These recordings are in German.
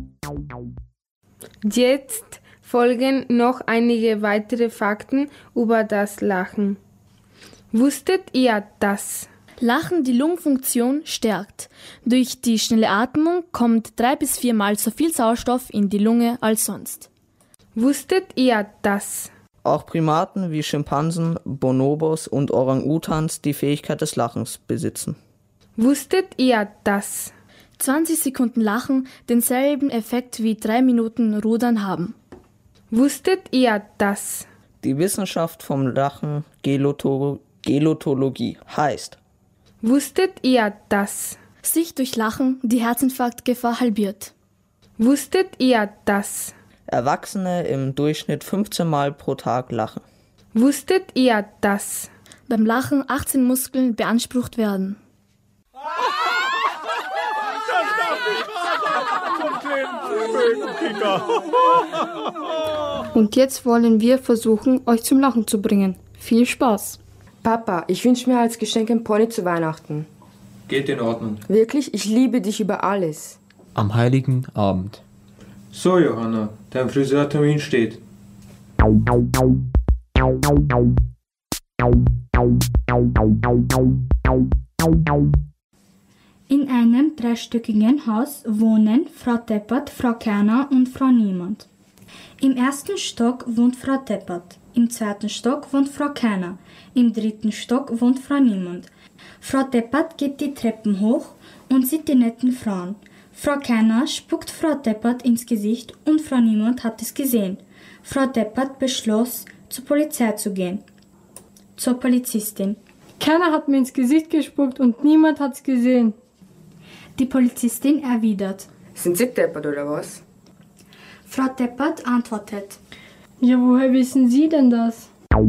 Jetzt folgen noch einige weitere Fakten über das Lachen. Wusstet ihr das? Lachen die Lungenfunktion stärkt. Durch die schnelle Atmung kommt 3 bis 4 Mal so viel Sauerstoff in die Lunge als sonst. Wusstet ihr das? Auch Primaten wie Schimpansen, Bonobos und Orang-Utans die Fähigkeit des Lachens besitzen. Wusstet ihr das? 20 Sekunden Lachen denselben Effekt wie 3 Minuten Rudern haben. Wusstet ihr das? Die Wissenschaft vom Lachen Gelotologie heißt. Wusstet ihr das? Sich durch Lachen die Herzinfarktgefahr halbiert. Wusstet ihr das? Erwachsene im Durchschnitt 15 Mal pro Tag lachen. Wusstet ihr das? Beim Lachen 18 Muskeln beansprucht werden. Und jetzt wollen wir versuchen, euch zum Lachen zu bringen. Viel Spaß! Papa, ich wünsche mir als Geschenk ein Pony zu Weihnachten. Geht in Ordnung. Wirklich, ich liebe dich über alles. Am heiligen Abend. So, Johanna, dein Friseurtermin steht. In einem dreistöckigen Haus wohnen Frau Teppert, Frau Kerner und Frau Niemand. Im ersten Stock wohnt Frau Teppert, im zweiten Stock wohnt Frau Kerner, im dritten Stock wohnt Frau Niemand. Frau Teppert geht die Treppen hoch und sieht die netten Frauen. Frau Kerner spuckt Frau Teppert ins Gesicht und Frau Niemand hat es gesehen. Frau Teppert beschloss, zur Polizei zu gehen. Zur Polizistin. Keiner hat mir ins Gesicht gespuckt und niemand hat's gesehen. Die Polizistin erwidert. Sind Sie deppert oder was? Frau Teppert antwortet. Ja, woher wissen Sie denn das?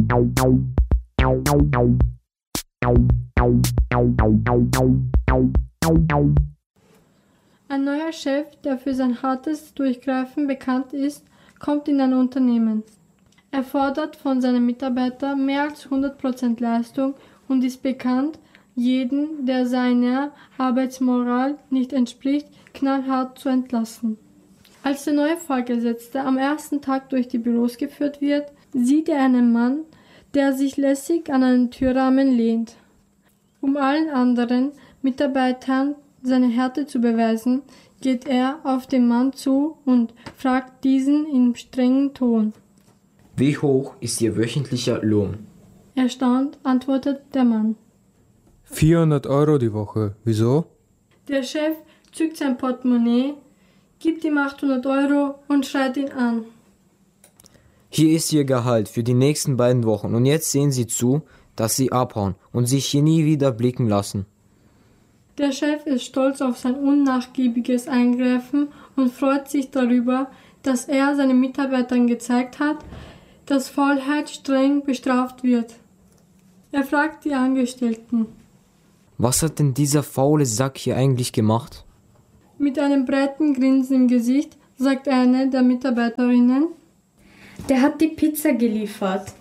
Ein neuer Chef, der für sein hartes Durchgreifen bekannt ist, kommt in ein Unternehmen. Er fordert von seinen Mitarbeitern mehr als 100% Leistung und ist bekannt, jeden, der seiner Arbeitsmoral nicht entspricht, knallhart zu entlassen. Als der neue Vorgesetzte am ersten Tag durch die Büros geführt wird, sieht er einen Mann, der sich lässig an einen Türrahmen lehnt. Um allen anderen Mitarbeitern seine Härte zu beweisen, geht er auf den Mann zu und fragt diesen in strengem Ton. Wie hoch ist Ihr wöchentlicher Lohn? Erstaunt antwortet der Mann. 400 € die Woche. Wieso? Der Chef zückt sein Portemonnaie, gibt ihm 800 € und schreit ihn an. Hier ist Ihr Gehalt für die nächsten 2 Wochen und jetzt sehen Sie zu, dass Sie abhauen und sich hier nie wieder blicken lassen. Der Chef ist stolz auf sein unnachgiebiges Eingreifen und freut sich darüber, dass er seinen Mitarbeitern gezeigt hat, dass Faulheit streng bestraft wird. Er fragt die Angestellten. Was hat denn dieser faule Sack hier eigentlich gemacht? Mit einem breiten Grinsen im Gesicht sagt eine der Mitarbeiterinnen. Der hat die Pizza geliefert.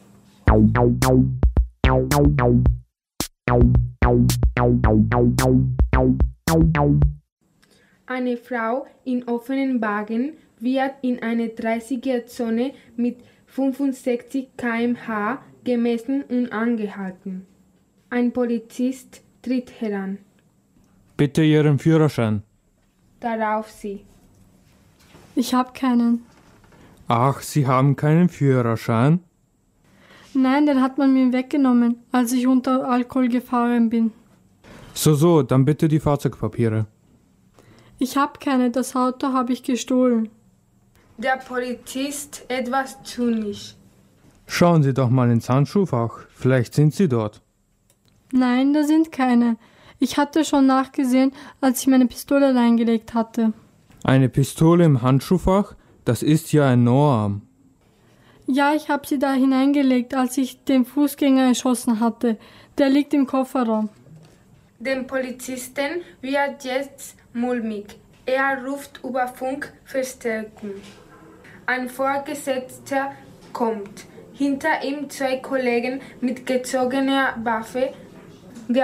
Eine Frau in offenen Wagen wird in eine 30er-Zone mit 65 km/h gemessen und angehalten. Ein Polizist tritt heran. Bitte Ihren Führerschein. Darauf sie. Ich habe keinen. Ach, Sie haben keinen Führerschein? Nein, den hat man mir weggenommen, als ich unter Alkohol gefahren bin. So, dann bitte die Fahrzeugpapiere. Ich habe keine, das Auto habe ich gestohlen. Der Polizist etwas zynisch. Schauen Sie doch mal ins Handschuhfach, vielleicht sind sie dort. Nein, da sind keine. Ich hatte schon nachgesehen, als ich meine Pistole reingelegt hatte. Eine Pistole im Handschuhfach? Das ist ja ein No-Arm. Ja, ich habe sie da hineingelegt, als ich den Fußgänger erschossen hatte. Der liegt im Kofferraum. Dem Polizisten wird jetzt mulmig. Er ruft über Funk Verstärkung. Ein Vorgesetzter kommt. Hinter ihm 2 Kollegen mit gezogener Waffe. Der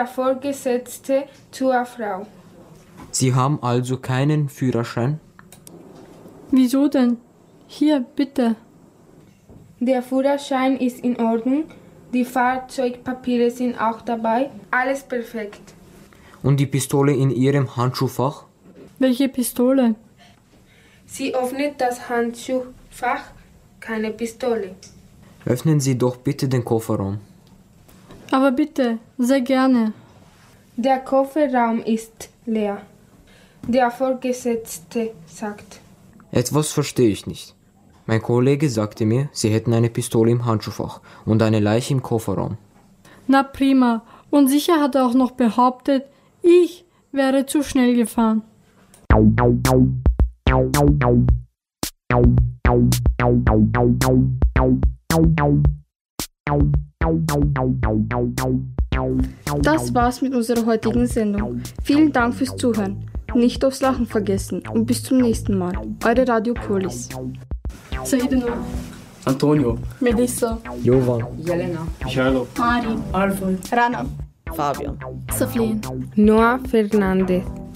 Vorgesetzte zur Frau. Sie haben also keinen Führerschein? Wieso denn? Hier, bitte. Der Führerschein ist in Ordnung, die Fahrzeugpapiere sind auch dabei, alles perfekt. Und die Pistole in Ihrem Handschuhfach? Welche Pistole? Sie öffnet das Handschuhfach, keine Pistole. Öffnen Sie doch bitte den Kofferraum. Aber bitte, sehr gerne. Der Kofferraum ist leer. Der Vorgesetzte sagt. Etwas verstehe ich nicht. Mein Kollege sagte mir, Sie hätten eine Pistole im Handschuhfach und eine Leiche im Kofferraum. Na prima. Und sicher hat er auch noch behauptet, ich wäre zu schnell gefahren. Das war's mit unserer heutigen Sendung. Vielen Dank fürs Zuhören. Nicht aufs Lachen vergessen und bis zum nächsten Mal. Eure Radio Polis. Saidino. Antonio. Melissa. Jovan. Jelena. Michailo. Mari. Alfred. Rana. Fabian. Saflin. Noah Fernandez.